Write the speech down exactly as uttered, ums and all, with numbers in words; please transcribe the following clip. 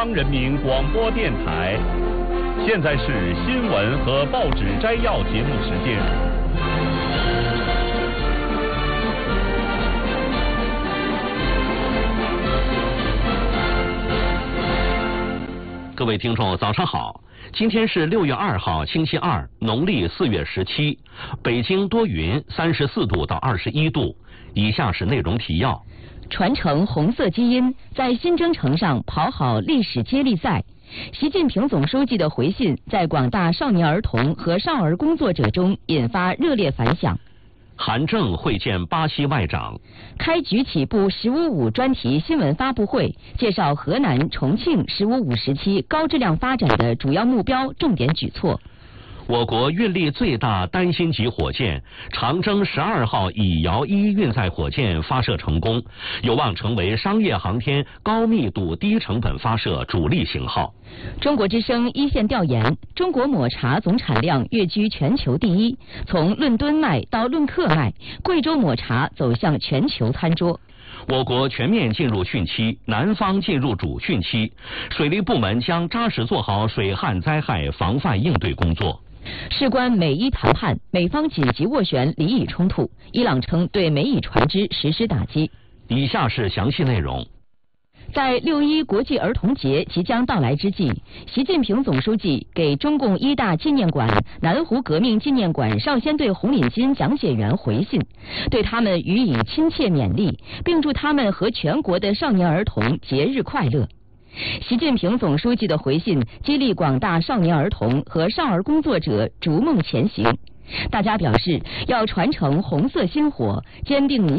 央人民广播电台。现在是新闻和报纸摘要节目时间。 各位听众，早上好！今天是六月二号，星期二，农历四月十七。北京多云，三十四度到二十一度。以下是内容提要： 传承红色基因，在新征程上跑好历史接力赛。习近平总书记的回信在广大少年儿童和少儿工作者中引发热烈反响。 韩正会见巴西外长， 开局起步“十五五”专题新闻发布会，介绍河南、重庆“十五五”时期高质量发展的主要目标、重点举措。 我国运力最大单星级火箭长征十二号乙遥一运载火箭发射成功，有望成为商业航天高密度低成本发射主力型号。 中国之声一线调研，中国抹茶总产量跃居全球第一，从论吨卖到论克卖，贵州抹茶走向全球餐桌。 我国全面进入汛期，南方进入主汛期，水利部门将扎实做好水旱灾害防范应对工作。 事关美伊谈判，美方紧急斡旋黎以冲突，伊朗称对美以船只实施打击。 以下是详细内容。 在六一国际儿童节即将到来之际，习近平总书记给中共一大纪念馆南湖革命纪念馆少先队红领巾讲解员回信，对他们予以亲切勉励，并祝他们和全国的少年儿童节日快乐。习近平总书记的回信激励广大少年儿童和少儿工作者逐梦前行，大家表示要传承红色薪火，坚定